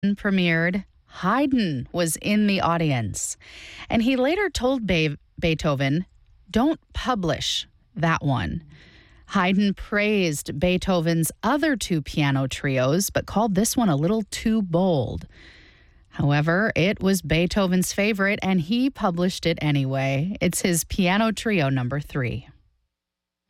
premiered, Haydn was in the audience. And he later told Beethoven, "Don't publish that one." Haydn praised Beethoven's other two piano trios, but called this one a little too bold. However, it was Beethoven's favorite, and he published it anyway. It's his Piano Trio No. 3.